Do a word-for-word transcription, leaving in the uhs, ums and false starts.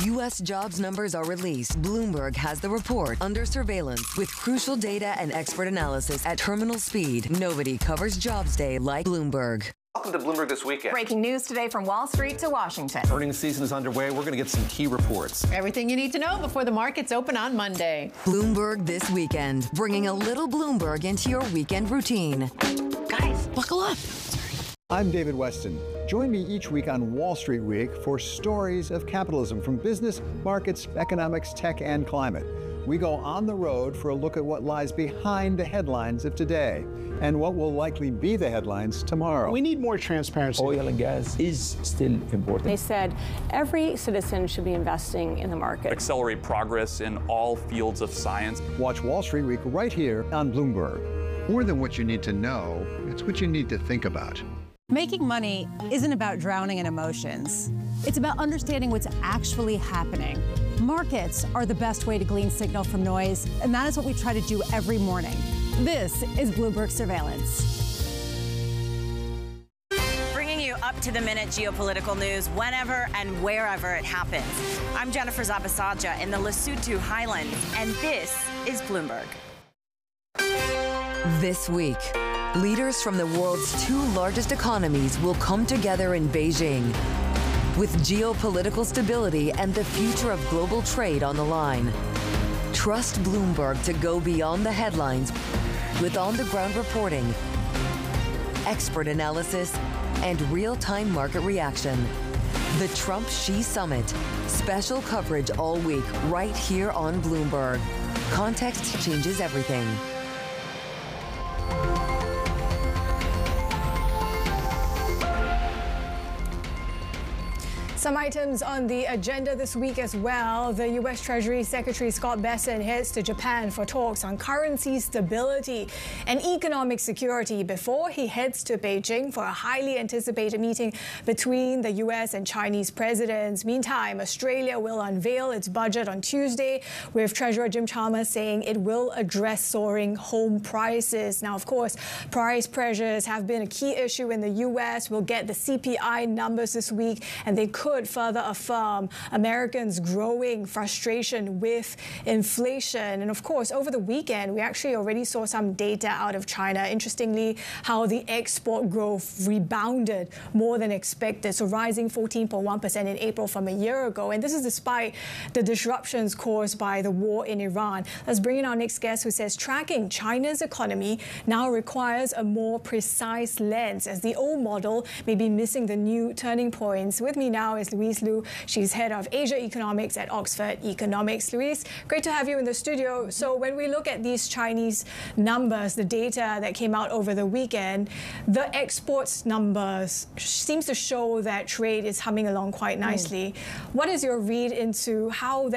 U S jobs numbers are released. Bloomberg has the report under surveillance with crucial data and expert analysis at terminal speed. Nobody covers Jobs Day like Bloomberg. Welcome to Bloomberg This Weekend. Breaking news today from Wall Street to Washington. Earnings season is underway. We're going to get some key reports. Everything you need to know before the markets open on Monday. Bloomberg This Weekend, bringing a little Bloomberg into your weekend routine. Guys, buckle up. I'm David Weston. Join me each week on Wall Street Week for stories of capitalism from business, markets, economics, tech, and climate. We go on the road for a look at what lies behind the headlines of today and what will likely be the headlines tomorrow. We need more transparency. Oil and gas is still important. They said every citizen should be investing in the market. Accelerate progress in all fields of science. Watch Wall Street Week right here on Bloomberg. More than what you need to know, it's what you need to think about. Making money isn't about drowning in emotions. It's about understanding what's actually happening. Markets are the best way to glean signal from noise, and that is what we try to do every morning. This is Bloomberg Surveillance. Bringing you up-to-the-minute geopolitical news whenever and wherever it happens. I'm Jennifer Zabasaja in the Lesotho Highlands, and this is Bloomberg. This week, leaders from the world's two largest economies will come together in Beijing with geopolitical stability and the future of global trade on the line. Trust Bloomberg to go beyond the headlines with on-the-ground reporting, expert analysis, and real-time market reaction. The Trump-Xi Summit. Special coverage all week right here on Bloomberg. Context changes everything. Some items on the agenda this week as well. The U S Treasury Secretary Scott Bessent heads to Japan for talks on currency stability and economic security before he heads to Beijing for a highly anticipated meeting between the U S and Chinese presidents. Meantime, Australia will unveil its budget on Tuesday, with Treasurer Jim Chalmers saying it will address soaring home prices. Now, of course, price pressures have been a key issue in the U S. We'll get the C P I numbers this week, and they could further affirm Americans' growing frustration with inflation. And of course, over the weekend, we actually already saw some data out of China. Interestingly, how the export growth rebounded more than expected, so rising fourteen point one percent in April from a year ago. And this is despite the disruptions caused by the war in Iran. Let's bring in our next guest, who says tracking China's economy now requires a more precise lens, as the old model may be missing the new turning points. With me now is Louise Liu. She's head of Asia Economics at Oxford Economics. Louise, great to have you in the studio. So when we look at these Chinese numbers, the data that came out over the weekend, the exports numbers seems to show that trade is humming along quite nicely. Mm. What is your read into how that